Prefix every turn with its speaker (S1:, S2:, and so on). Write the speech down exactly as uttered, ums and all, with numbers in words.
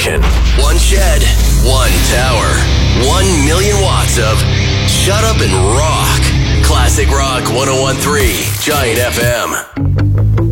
S1: station. One shed, one tower, one million watts of shut up and rock. Classic Rock one oh one point three, Giant F M.